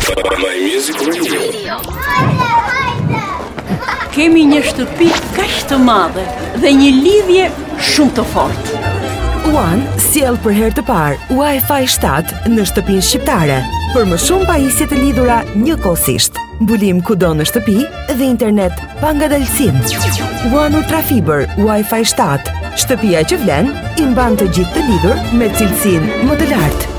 My Music Radio. Kemi një shtëpi kaq të madhe dhe një lidhje shumë të fortë. One sjell për herë të parë Wi-Fi 7 në shtëpinë shqiptare, për më shumë pajisje të lidhura njëkohësisht. Mbulim kudo në shtëpi dhe internet pa ngadalësim. One Ultra Fiber Wi-Fi 7, shtëpia që vlen, i mban të gjithë të lidhur me cilësinë më të lartë.